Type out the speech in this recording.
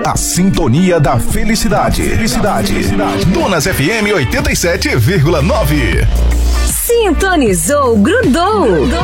A sintonia da felicidade. Dunas FM 87,9. Sintonizou, grudou.